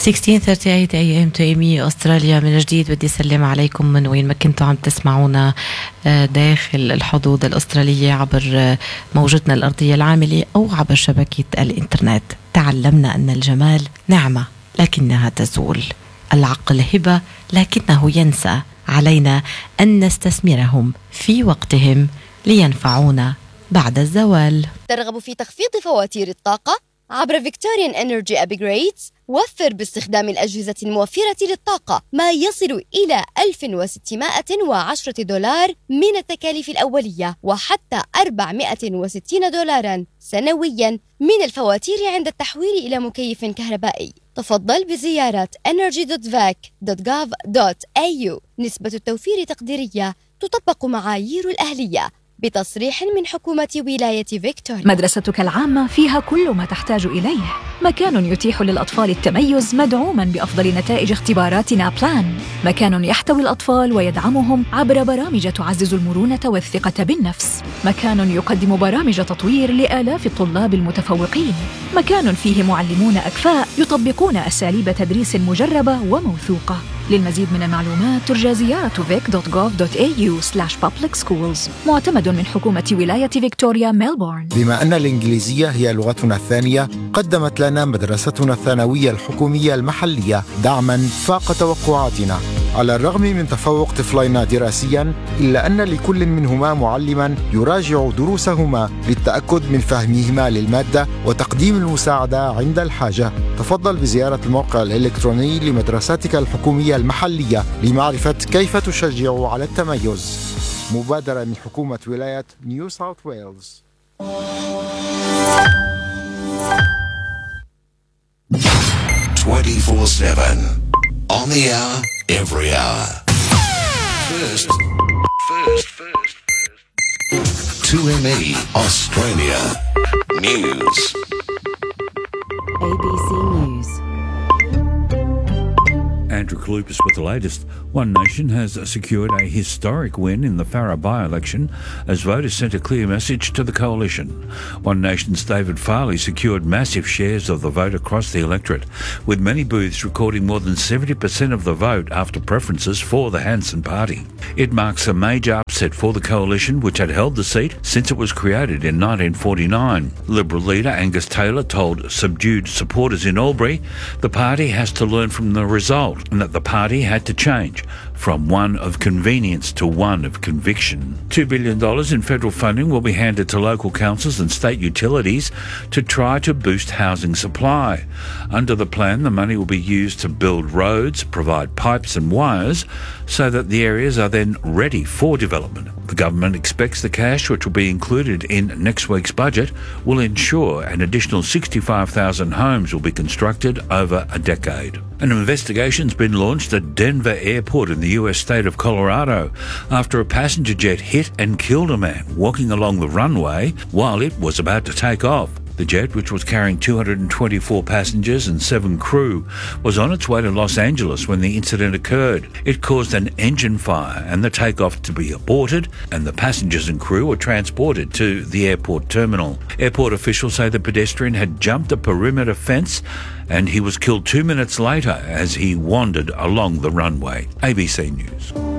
16:38 AM تيمية أستراليا. من جديد بدي أسلم عليكم من وين ما كنتوا عم تسمعونا داخل الحدود الأسترالية عبر موجتنا الأرضية العاملة أو عبر شبكة الإنترنت. تعلمنا أن الجمال نعمة لكنها تزول، العقل هبة لكنه ينسى، علينا أن نستثمرهم في وقتهم لينفعونا بعد الزوال. ترغب في تخفيض فواتير الطاقة عبر فيكتوريان إنرجي أبجريدز؟ وفر باستخدام الأجهزة الموفرة للطاقة ما يصل إلى $1,610 من التكاليف الأولية، وحتى $460 سنويا من الفواتير عند التحويل إلى مكيف كهربائي. تفضل بزيارة energy.vac.gov.au. نسبة التوفير تقديرية، تطبق معايير الأهلية بتصريح من حكومة ولاية فيكتوريا. مدرستك العامة فيها كل ما تحتاج إليه، مكان يتيح للأطفال التميز مدعوماً بأفضل نتائج اختباراتنا بلان، مكان يحتوي الأطفال ويدعمهم عبر برامج تعزز المرونة والثقة بالنفس، مكان يقدم برامج تطوير لآلاف الطلاب المتفوقين، مكان فيه معلمون أكفاء يطبقون أساليب تدريس مجربة وموثوقة. للمزيد من المعلومات ترجى زيارة vic.gov.au/public-schools، معتمد من حكومة ولاية فيكتوريا ميلبورن. بما أن الإنجليزية هي لغتنا الثانية، قدمت لنا مدرستنا الثانوية الحكومية المحلية دعماً فاق توقعاتنا. على الرغم من تفوق طفلينا دراسياً، إلا أن لكل منهما معلماً يراجع دروسهما للتأكد من فهمهما للمادة وتقديم المساعدة عند الحاجة. تفضل بزيارة الموقع الإلكتروني لمدرستك الحكومية المحلية لمعرفة كيف تشجع على التميز. مبادرة من حكومة ولاية نيو ساوث ويلز. 24/7 on the hour, every hour. First. 2ME Australia News. ABC News. Andrew Kalupas with the latest. One Nation has secured a historic win in the Farrer by-election as voters sent a clear message to the coalition. One Nation's David Farley secured massive shares of the vote across the electorate, with many booths recording more than 70% of the vote after preferences for the Hanson Party. It marks a major upset for the coalition, which had held the seat since it was created in 1949. Liberal leader Angus Taylor told subdued supporters in Albury the party has to learn from the result and that the party had to change from one of convenience to one of conviction. $2 billion in federal funding will be handed to local councils and state utilities to try to boost housing supply. Under the plan, the money will be used to build roads, provide pipes and wires so that the areas are then ready for development. The government expects the cash, which will be included in next week's budget, will ensure an additional 65,000 homes will be constructed over a decade. An investigation's been launched at Denver Airport in the US state of Colorado after a passenger jet hit and killed a man walking along the runway while it was about to take off. The jet, which was carrying 224 passengers and 7 crew, was on its way to Los Angeles when the incident occurred. It caused an engine fire and the takeoff to be aborted, and the passengers and crew were transported to the airport terminal. Airport officials say the pedestrian had jumped a perimeter fence and he was killed 2 minutes later as he wandered along the runway. ABC News.